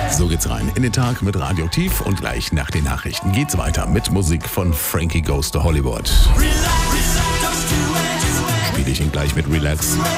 So geht's rein in den Tag mit Radioaktiv und gleich nach den Nachrichten geht's weiter mit Musik von Frankie Goes to Hollywood. Spiele ich ihn gleich mit Relax.